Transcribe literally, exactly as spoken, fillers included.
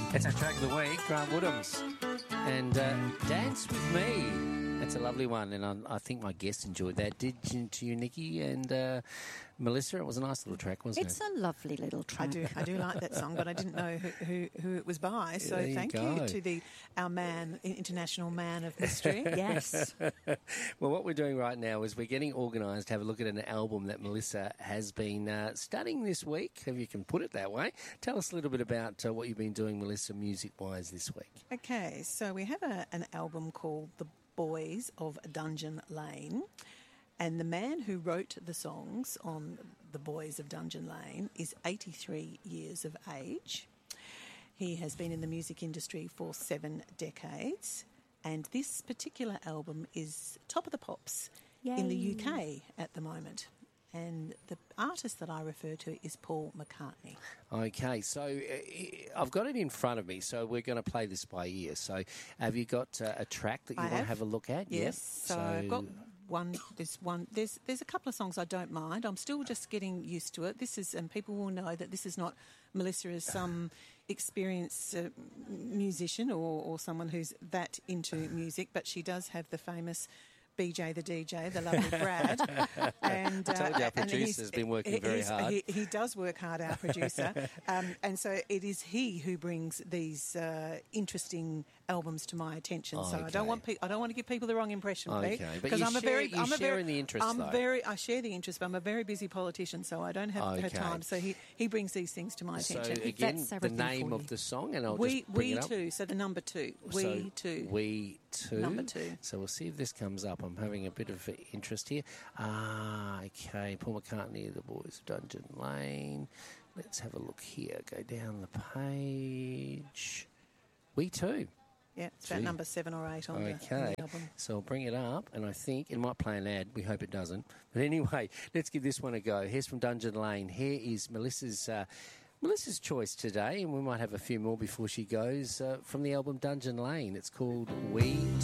It's our track of the week, Grant Woodhams. And uh, Dance With Me. That's a lovely one, and I, I think my guests enjoyed that. Did you, to you, Nikki and uh, Melissa? It was a nice little track, wasn't it's it? It's a lovely little track. I do, I do like that song, but I didn't know who, who, who it was by. So There you thank go. you to the our man, international man of mystery. Yes. Well, what we're doing right now is we're getting organised to have a look at an album that Melissa has been uh, studying this week, if you can put it that way. Tell us a little bit about uh, what you've been doing, Melissa, music-wise this week. Okay, so we have a, an album called The Boys of Dungeon Lane, and the man who wrote the songs on The Boys of Dungeon Lane is eighty-three years of age. He has been in the music industry for seven decades, and this particular album is top of the pops Yay. in the U K at the moment. And the artist that I refer to is Paul McCartney. Okay, so uh, I've got it in front of me, so we're going to play this by ear. So have you got uh, a track that you I want to have. have a look at? Yes, Yep. so, so I've got one. There's one. There's there's a couple of songs I don't mind. I'm still just getting used to it. This is, and people will know that this is not Melissa as some experienced uh, musician or, or someone who's that into music, but she does have the famous B J the D J, the lovely Brad. And, I told you our uh, and producer's he's- been working very he's- hard. He, he does work hard, our producer. um, and so it is he who brings these uh, interesting albums to my attention. So I Okay. don't want pe- I don't want to give people the wrong impression, Okay, Pete, but because you I'm a share- very you I'm a share very in the interest, I'm though. very I share the interest, but I'm a very busy politician, so I don't have, Okay. have time. So he, he brings these things to my So attention. again, That's the everything name for of you. the song, and I'll we just bring we it up. too. So the number two. We So too. We Too. Number two. So we'll see if this comes up. I'm having a bit of interest here. Ah, okay. Paul McCartney, The Boys of Dungeon Lane. Let's have a look here. Go down the page. We Too. Yeah, it's about Gee. number seven or eight on, the, on Okay, the album. so I'll bring it up, and I think it might play an ad. We hope it doesn't. But anyway, let's give this one a go. Here's from Dungeon Lane. Here is Melissa's uh, Melissa's choice today, and we might have a few more before she goes, uh, from the album Dungeon Lane. It's called We